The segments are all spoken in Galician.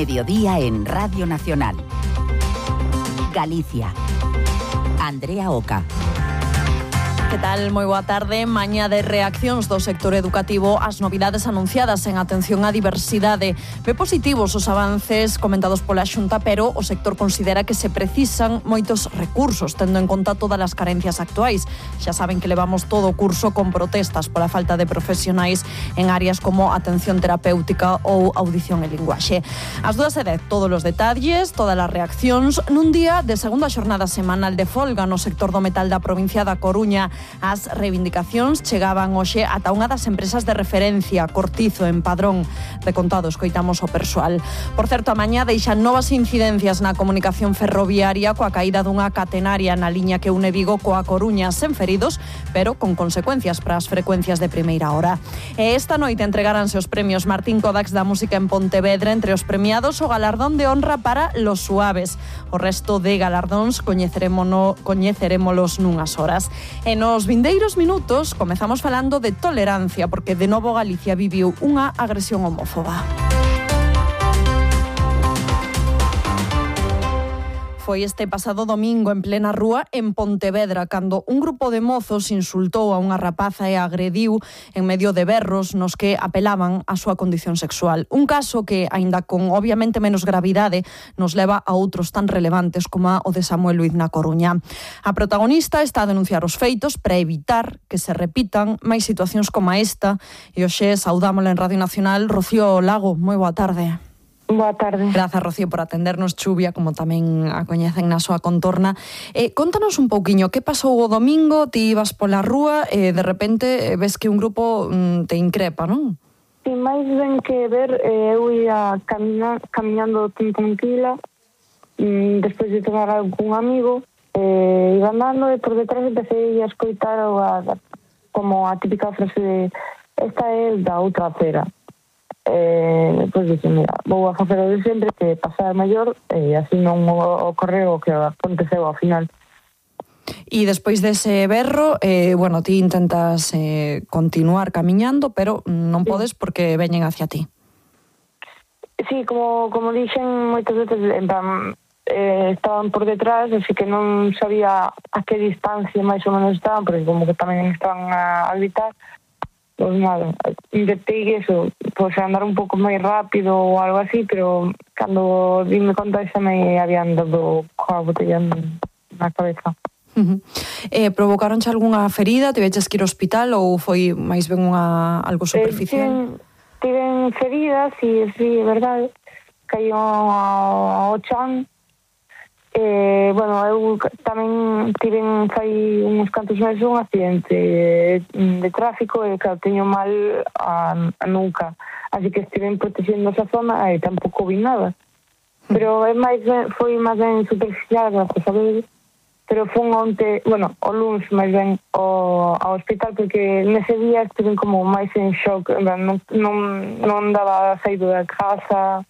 Mediodía en Radio Nacional. Galicia. Andrea Oca. Que tal? Moi boa tarde. Mañá de reaccións do sector educativo ás novidades anunciadas en atención á diversidade. Ve positivos os avances comentados pola Xunta, pero o sector considera que se precisan moitos recursos, tendo en conta todas as carencias actuais. Xa saben que levamos todo o curso con protestas pola falta de profesionais en áreas como atención terapéutica ou audición e linguaxe. Ás 2:10, todos os detalles, todas as reaccións, nun día de segunda xornada semanal de folga no sector do metal da provincia da Coruña. As reivindicacións chegaban hoxe ata unha das empresas de referencia, Cortizo, en Padrón. De contado, escoitamos o persoal. Por certo, a mañá deixan novas incidencias na comunicación ferroviaria coa caída dunha catenaria na liña que une Vigo coa Coruña, sen feridos, pero con consecuencias para as frecuencias de primeira hora. E esta noite entregaranse os premios Martín Kodax da música en Pontevedra. Entre os premiados, o galardón de honra para Los Suaves. O resto de galardóns coñecerémolos nunhas horas. E nos vindeiros minutos comezamos falando de tolerancia, porque de novo Galicia viviu unha agresión homófoba. Foi este pasado domingo en plena rúa en Pontevedra, cando un grupo de mozos insultou a unha rapaza e agrediu en medio de berros nos que apelaban á súa condición sexual. Un caso que, aínda con obviamente menos gravidade, nos leva a outros tan relevantes como o de Samuel Luiz na Coruña. A protagonista está a denunciar os feitos para evitar que se repitan máis situacións como esta. E hoxe saudámola en Radio Nacional Rocío Lago. Moi boa tarde. Boa tarde. Grazas, Rocío, por atendernos. Chuvia, como tamén a coñecen na súa contorna. Contanos un pouquiño, que pasou o domingo? Ti ibas pola rúa e de repente ves que un grupo te increpa, non? Si, máis ben que ver, eu ia camiñando tranquila, despois de tomar algo cun amigo, iba andando e por detrás empecé a escoitar como a típica frase de esta é da outra acera. Pois dixen, mira, vou a facer o de sempre, que pasar maior, e así non ocorreu o que aconteceu ao final. E despois dese berro, bueno, ti intentas continuar camiñando, pero non podes porque veñen hacia ti. Sí, como dixen moitas veces, en plan, estaban por detrás, así que non sabía a que distancia máis ou menos estaban, porque como que tamén estaban a gritar. Pues nada, intentei eso, pues andar un pouco máis rápido ou algo así, pero cando dime conta xa me habían dado coa botella na cabeza. Provocaronche algunha ferida? Tiveches que ir ao hospital ou foi máis ben algo superficial? Tiven feridas, sí, é verdade. Caí ao chan. Bueno, eu tamén tiven fai uns cantos meses un accidente de tráfico e claro, teño mal a nuca, así que estiven protegendo esa zona e tampouco vi nada, pero foi máis ben superficial, gracias a Deus. Pero fun onte, bueno, o luns máis ben ao hospital, porque nese día estiven como máis en shock, non daba saído da casa.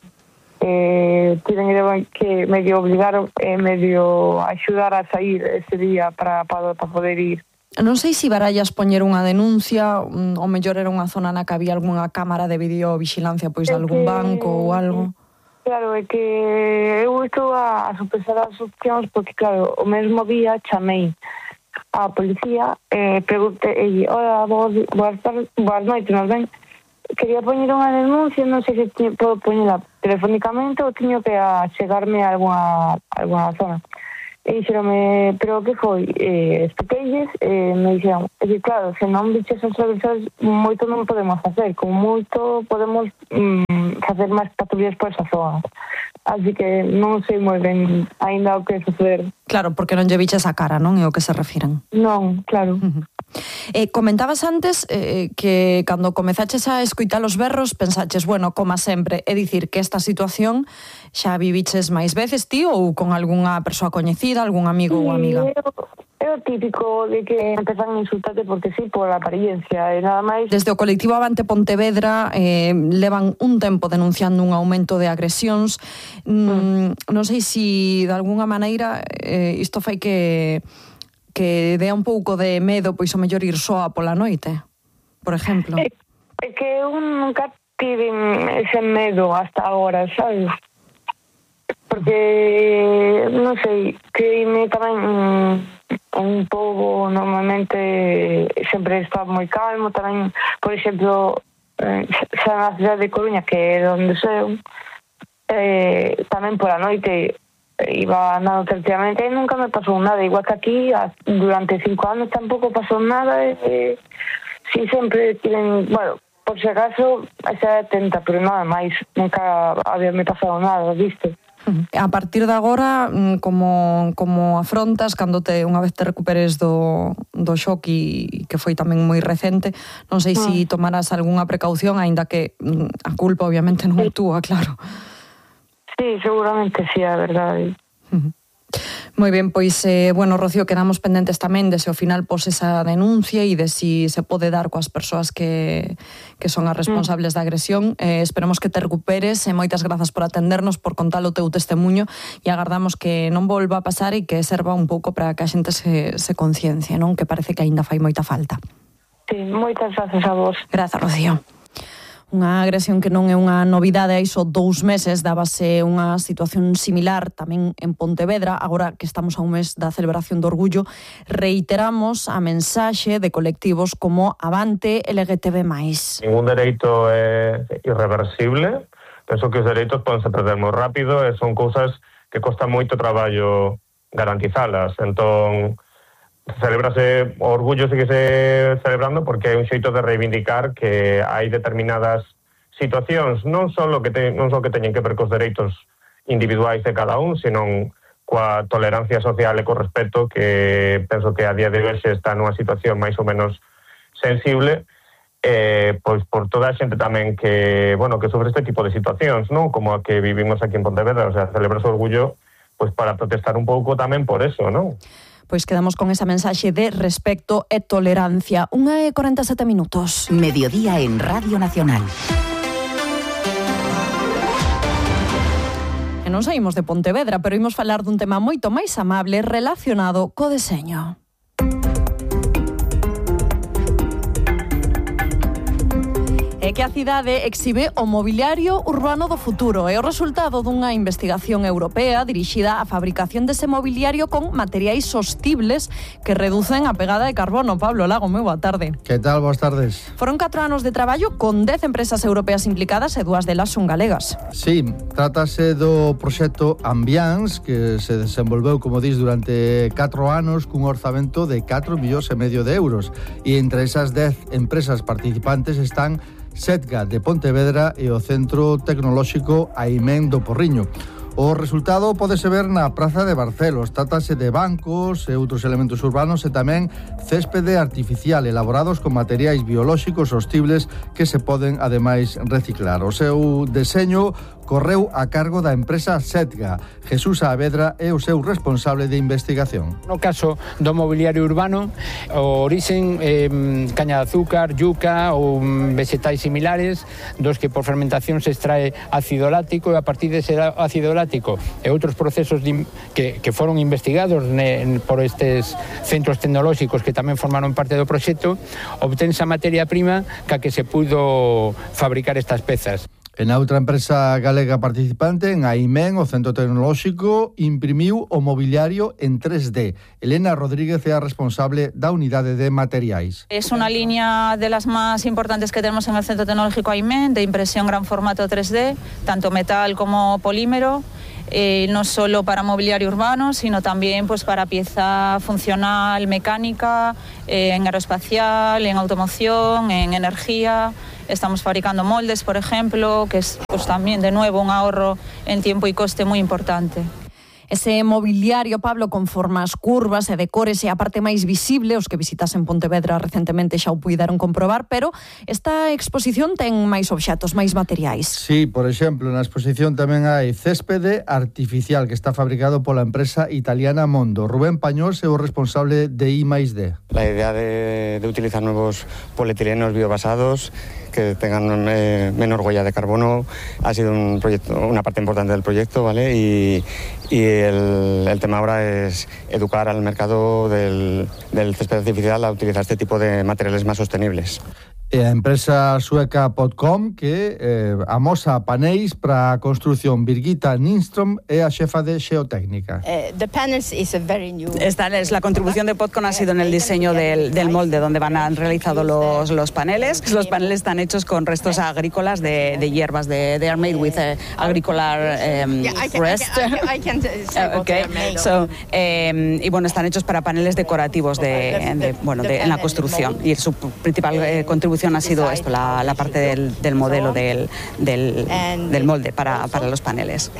Tiven que medio obligaron medio axudar a sair ese día para poder ir. Non sei se barallas poñer unha denuncia, ou mellor era unha zona na que había algunha cámara de videovigilancia, pois de algún banco ou algo. Claro, é que eu estou a sopesar as opcións, porque claro, o mesmo día chamei a policía e preguntei, hola, boas noites, nos ven? Quería poñer unha denuncia, non sei se podo poñela telefónicamente ou teño que chegarme a alguna zona. E dixeronme, pero que foi? Expliqueilles, me dixeron, que claro, se non biches as agresores, moito non podemos facer, como moito podemos facer máis patrullas por esa zona. Así que non sei moi ben aínda o que facer. Claro, porque non lle biches a cara, non? É o que se refiren. Non, claro. Comentabas antes que cando comezaches a escoitar os berros pensaches, bueno, como sempre, é dicir que esta situación xa viviches máis veces ti ou con algunha persoa coñecida, algún amigo ou amiga? É o típico de que empezan a insultarte porque sí, por a apariencia e nada máis. Desde o colectivo Avante Pontevedra levan un tempo denunciando un aumento de agresións. Non sei se de alguna maneira isto fai que dea un pouco de medo, pois o mellor ir soa pola noite, por exemplo. É que eu nunca tiven ese medo hasta ahora, sabes? Porque, non sei, creíme tamén un pouco, normalmente sempre está moi calmo, tamén, por exemplo, xa na cidade de Coruña, que é onde sou, tamén pola noite iba andando tranquilamente e nunca me pasou nada, igual que aquí durante 5 anos tampouco pasou nada, si sempre tiven, bueno, por si acaso esa atenta, pero nada máis, nunca había me pasado nada, viste? A partir de agora, como afrontas cando unha vez te recuperes do shock e que foi tamén moi recente, non sei se tomarás algunha precaución, aínda que a culpa obviamente non é túa, claro. Sí, seguramente sí, a verdade. Moi ben, pois, bueno, Rocío, quedamos pendentes tamén de se ao final pos esa denuncia e de si se pode dar coas persoas que son as responsables da agresión. Esperemos que te recuperes e moitas grazas por atendernos, por contar o teu testemunho e agardamos que non volva a pasar e que serva un pouco para que a xente se conciencia, non? Que parece que aínda fai moita falta. Sí, moitas grazas a vos. Grazas, Rocío. Unha agresión que non é unha novidade, hai só 2 meses dábase unha situación similar tamén en Pontevedra. Agora que estamos a un mes da celebración do Orgullo, reiteramos a mensaxe de colectivos como Avante LGTB+. Ningún dereito é irreversible. Penso que os dereitos podense perder moi rápido e son cousas que costa moito traballo garantizalas. Entón, celebrase o orgullo, sigue se celebrando porque é un xeito de reivindicar que hai determinadas situacións non só que teñen que ver cos dereitos individuais de cada un, senón coa tolerancia social e co respeto, que penso que a día de hoxe está nunha situación máis ou menos sensible, pois por toda a xente tamén que sofre este tipo de situacións, non? Como a que vivimos aquí en Pontevedra, o sea, celebra o orgullo pois para protestar un pouco tamén por eso, non? Pois quedamos con esa mensaxe de respecto e tolerancia. 1:47 minutos. Mediodía en Radio Nacional. E non saímos de Pontevedra, pero imos falar dun tema moito máis amable relacionado co deseño. É que a cidade exhibe o mobiliario urbano do futuro. É o resultado dunha investigación europea dirixida á fabricación dese mobiliario con materiais sostibles que reducen a pegada de carbono. Pablo Lago, moi boa tarde. Que tal? Boas tardes. Foron 4 anos de traballo con 10 empresas europeas implicadas e 2 delas son galegas. Sí, trátase do proxecto Ambiance, que se desenvolveu, como dis, durante 4 anos cun orzamento de 4,5 millóns de euros. E entre esas 10 empresas participantes están Setga de Pontevedra e o Centro Tecnolóxico Aimén do Porriño. O resultado pódese ver na Praza de Barcelos. Trátase de bancos e outros elementos urbanos e tamén céspede artificial elaborados con materiais biolóxicos sostibles que se poden, ademais, reciclar. O seu deseño correu a cargo da empresa Setga. Jesús Saavedra é o seu responsable de investigación. No caso do mobiliario urbano, o orixen caña de azúcar, yuca ou vegetais similares, dos que por fermentación se extrae ácido láctico, e a partir dese ácido láctico e outros procesos que foron investigados por estes centros tecnolóxicos que tamén formaron parte do proxecto, obtense a materia prima ca que se pudo fabricar estas pezas. En outra empresa galega participante, en Aimén, o Centro Tecnolóxico, imprimiu o mobiliario en 3D. Elena Rodríguez é a responsable da unidade de materiais. Es una línea de las más importantes que tenemos en el Centro Tecnológico Aimén, de impresión gran formato 3D, tanto metal como polímero. No solo para mobiliario urbano, sino también pues para pieza funcional, mecánica, en aeroespacial, en automoción, en energía. Estamos fabricando moldes, por ejemplo, que es pues también de nuevo un ahorro en tiempo y coste muy importante. Ese mobiliario, Pablo, con formas curvas e decores é a parte máis visible. Os que visitasen Pontevedra recentemente xa o puideron comprobar, pero esta exposición ten máis obxetos, máis materiais. Sí, por exemplo, na exposición tamén hai céspede artificial que está fabricado pola empresa italiana Mondo. Rubén Pañós é o responsable de I+D. La idea de utilizar nuevos polietilenos biobasados que tengan menor huella de carbono ha sido un proyecto, una parte importante del proyecto, ¿vale? Y el tema ahora es educar al mercado del césped artificial a utilizar este tipo de materiales más sostenibles. E a empresa sueca Podcom que amosa paneis para a construción. Birgitta Nindström é a xefa de xeotécnica. Esta es la contribución de Podcom, ha sido en el diseño del molde donde van a realizado los paneles. Los paneles están hechos con restos agrícolas de hierbas. They are made with agricular rest. Y bueno, están hechos para paneles decorativos en la construcción. Y su principal contribución ha sido esto, la parte del modelo del molde para los paneles.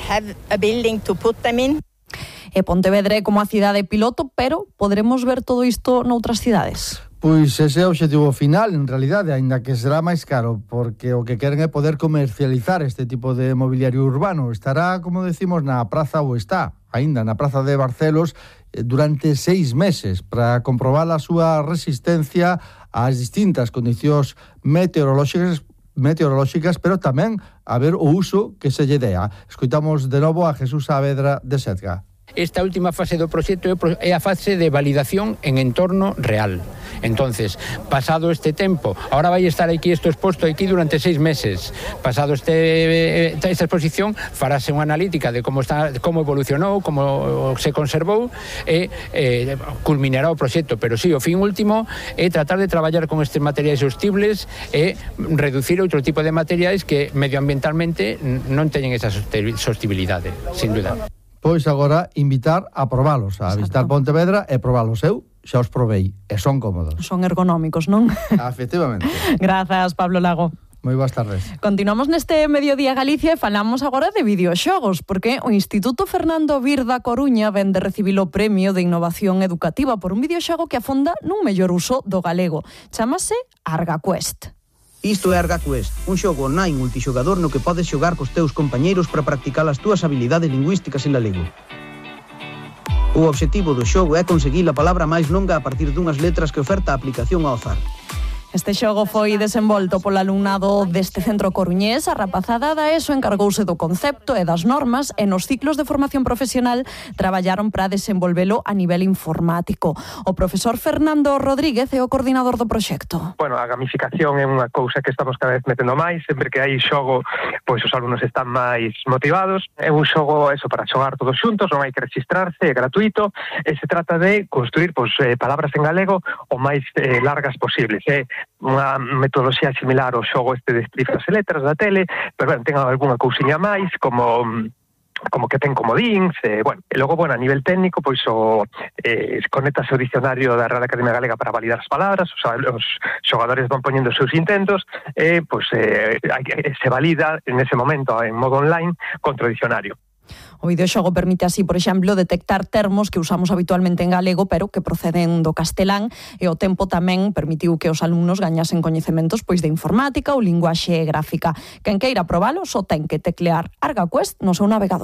Pontevedra como a cidade piloto, pero podremos ver todo isto noutras cidades? Pois ese é o obxectivo final, en realidade, aínda que será máis caro, porque o que queren é poder comercializar este tipo de mobiliario urbano. Estará, como decimos, na praza, ou está, aínda na praza de Barcelos, durante 6 meses, para comprobar a súa resistencia ás distintas condicións meteorolóxicas, pero tamén a ver o uso que se lle dea. Escoitamos de novo a Jesús Saavedra de Setga. Esta última fase do proxecto é a fase de validación en entorno real. Entonces, pasado este tempo, ahora vai estar aquí isto exposto aquí durante 6 meses. Pasado esta exposición, farase unha analítica de como evolucionou, como se conservou e culminará o proxecto. Pero sí, o fin último é tratar de traballar con estes materiais sostibles e reducir outro tipo de materiais que medioambientalmente non teñen esa sostibilidade, sin duda. Pois agora invitar a probalos, a visitar Pontevedra e probalos. Eu xa os probei e son cómodos. Son ergonómicos, non? Efectivamente. Grazas, Pablo Lago. Moi boas tardes. Continuamos neste Mediodía Galicia e falamos agora de videoxogos, porque o Instituto Fernando Vir da Coruña ven de recibir o Premio de Innovación Educativa por un videoxogo que afonda nun mellor uso do galego. Chámase ArgaQuest. Isto é ArgaQuest, un xogo online multixogador no que podes xogar cos teus compañeiros para practicar as túas habilidades lingüísticas en galego. O obxectivo do xogo é conseguir a palabra máis longa a partir dunhas letras que oferta a aplicación ao azar. Este xogo foi desenvolto polo alumnado deste centro coruñés. A rapazada da ESO encargouse do concepto e das normas e nos ciclos de formación profesional traballaron para desenvolvelo a nivel informático. O profesor Fernando Rodríguez é o coordinador do proxecto. Bueno, a gamificación é unha cousa que estamos cada vez metendo máis. Sempre que hai xogo, pois os alumnos están máis motivados. É un xogo para xogar todos xuntos, non hai que registrarse, é gratuito e se trata de construir palabras en galego o máis largas posibles. Unha metodoloxía similar ao xogo de cifras e letras da tele, pero ten algunha cousiña máis, como que ten comodíns, e logo, a nivel técnico, pois conectase o dicionario da Real Academia Galega para validar as palabras, os xogadores van poñendo os seus intentos, e se valida nese momento en modo online contra o dicionario. O videoxogo permite así, por exemplo, detectar termos que usamos habitualmente en galego, pero que proceden do castelán, e o tempo tamén permitiu que os alumnos gañasen coñecementos de informática ou linguaxe gráfica. Quen queira probalo só ten que teclear ArgaQuest no seu navegador.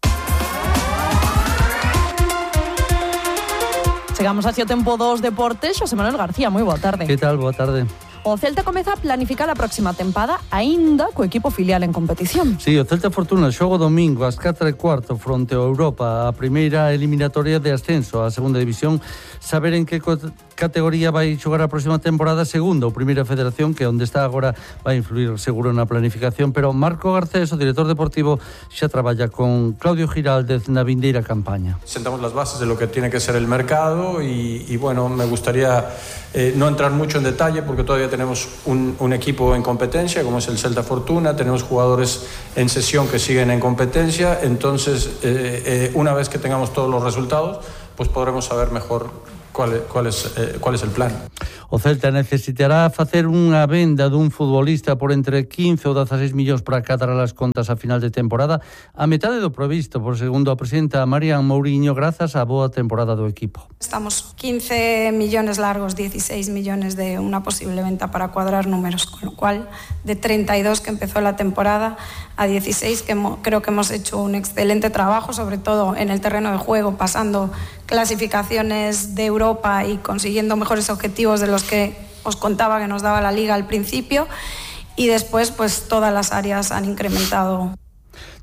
Chegamos así ao tempo dos deportes. Xosé Manuel García, moi boa tarde. Que tal? Boa tarde. O Celta comeza a planificar a próxima tempada aínda co equipo filial en competición. Sí, o Celta Fortuna xoga domingo ás 4:15 fronte ao Europa, a primeira eliminatoria de ascenso á segunda división. Saber en que categoría vai xogar a próxima temporada, segunda ou primeira federación, que onde está agora vai influir seguro na planificación, pero Marco Garcés, o director deportivo, xa traballa con Claudio Giraldez na vindeira campaña. Sentamos las bases de lo que tiene que ser el mercado y bueno, me gustaría no entrar mucho en detalle porque todavía tenemos un equipo en competencia como es el Celta Fortuna, tenemos jugadores en sesión que siguen en competencia, entonces una vez que tengamos todos los resultados, pues podremos saber mejor cuál es el plan. O Celta necesitará facer unha venda dun futbolista por entre 15 ou 16 millóns para cadrar as contas a final de temporada, a metade do previsto, por segundo a presidenta Marian Mouriño, grazas á boa temporada do equipo. Estamos 15 millones largos, 16 millones de una posible venta para cuadrar números, con lo cual de 32 que empezó la temporada a 16 que creo que hemos hecho un excelente trabajo, sobre todo en el terreno de juego, pasando clasificaciones de Europa y consiguiendo mejores objetivos de los que os contaba que nos daba la Liga al principio, y después pues todas las áreas han incrementado.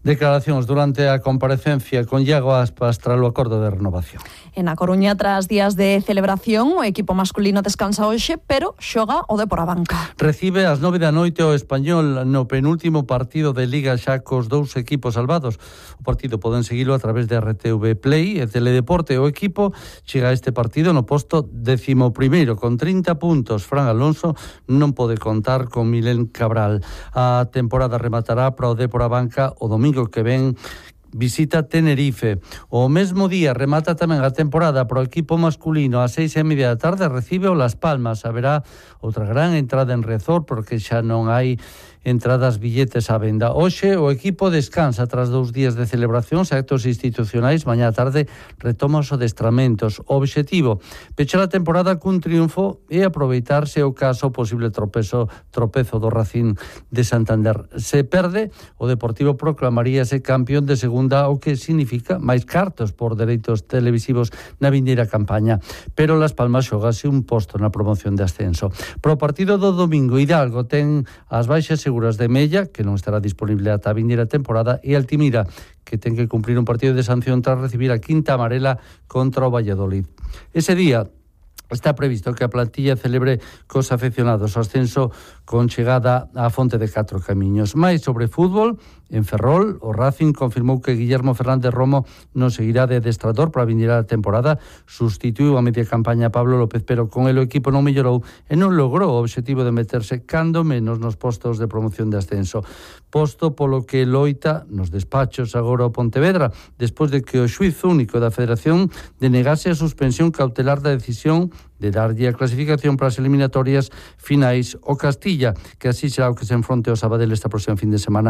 Declaracións durante a comparecencia con Iago Aspas tras o acordo de renovación. En A Coruña, tras días de celebración, o equipo masculino descansa hoxe, pero xoga o Dépor Abanca. Recibe ás 9 da noite o Español no penúltimo partido de Liga xa cos dous equipos salvados. O partido poden seguilo a través de RTV Play e Teledeporte. O equipo chega a este partido no posto 11º con 30 puntos. Fran Alonso non pode contar con Milén Cabral. A temporada rematará para o Dépor Abanca o domingo que ven visita Tenerife. O mesmo día remata tamén a temporada para o equipo masculino. A 6:30 da tarde recibe o Las Palmas. Haberá outra gran entrada en Rezor porque xa non hai entradas billetes á venda. Hoxe o equipo descansa tras 2 días de celebracións e actos institucionais. Mañá tarde retoma os adestramentos. O obxectivo, pechar a temporada cun triunfo e aproveitarse o caso posible tropezo do Racing de Santander. Se perde, o Deportivo proclamaríase campeón de segunda, o que significa máis cartos por dereitos televisivos na vindeira campaña. Pero Las Palmas xogase un posto na promoción de ascenso. Pro partido do domingo, Hidalgo ten as baixas seguras de Mella, que non estará disponible ata a vindeira temporada, e Altimira, que ten que cumprir un partido de sanción tras recibir a quinta amarela contra o Valladolid. Ese día está previsto que a plantilla celebre cos afeccionados o ascenso con chegada á Fonte de Catro Camiños. Mais sobre fútbol, en Ferrol, o Racing confirmou que Guillermo Fernández Romo non seguirá de adestrador para a vindeira temporada. Sustituiu a media campaña a Pablo López, pero con el o equipo non mellorou e non logrou o obxectivo de meterse cando menos nos postos de promoción de ascenso. Posto polo que loita nos despachos agora o Pontevedra, despois de que o xuíz único da Federación denegase a suspensión cautelar da decisión de darlle a clasificación para as eliminatorias finais o Castilla, que así será o que se enfronte ao Sabadell esta próxima fin de semana.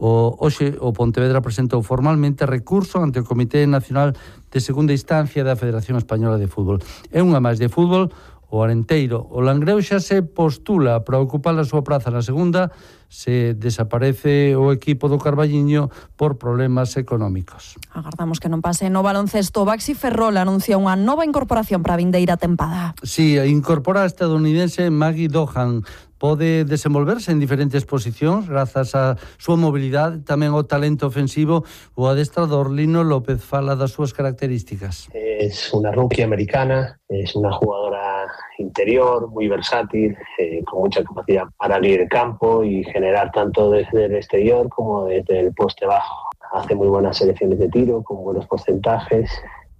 Hoxe o Pontevedra presentou formalmente recurso ante o Comité Nacional de Segunda Instancia da Federación Española de Fútbol. É unha máis de fútbol. O Arenteiro, o Langreo xa se postula para ocupar a súa praza na segunda se desaparece o equipo do Carballiño por problemas económicos. Agardamos que non pase. No baloncesto, Baxi Ferrol anuncia unha nova incorporación para a vindeira tempada. Sí, incorpora a estadounidense Maggie Dohan. Pode desenvolverse en diferentes posicións grazas a súa mobilidade, tamén o talento ofensivo. O adestrador Lino López fala das súas características. Es una rookie americana, es una jugadora interior, muy versátil, con mucha capacidad para abrir el campo y generar tanto desde el exterior como desde el poste bajo. Hace muy buenas selecciones de tiro, con buenos porcentajes.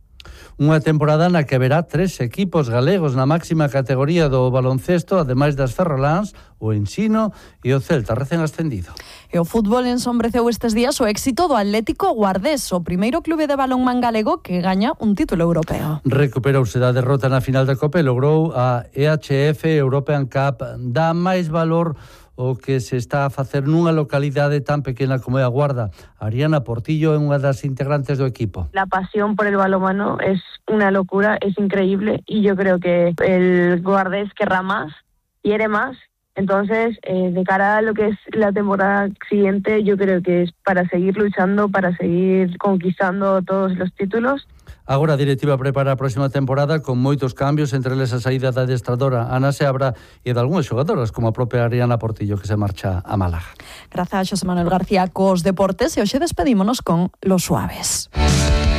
Unha temporada na que haberá 3 equipos galegos na máxima categoría do baloncesto, ademais das ferroláns, o Ensino e o Celta recén ascendido. E o fútbol ensombreceu estes días o éxito do Atlético Guardés, o primeiro clube de balonmán galego que gaña un título europeo. Recuperouse da derrota na final da Copa e logrou a EHF European Cup. Dá máis valor o que se está a facer nunha localidade tan pequena como é a Guarda. Ariana Portillo é unha das integrantes do equipo. La pasión por el balonmano es una locura, es increíble y yo creo que el Guardés querrá más, quiere más. Entonces, de cara a lo que es la temporada siguiente, yo creo que es para seguir luchando, para seguir conquistando todos los títulos. Agora a directiva prepara a próxima temporada con moitos cambios, entre eles a saída da adestradora Ana Seabra e de algunhas xogadoras, como a propia Ariana Portillo, que se marcha a Málaga. Grazas a Xosé Manuel García cos deportes e hoxe despedímonos con Los Suaves.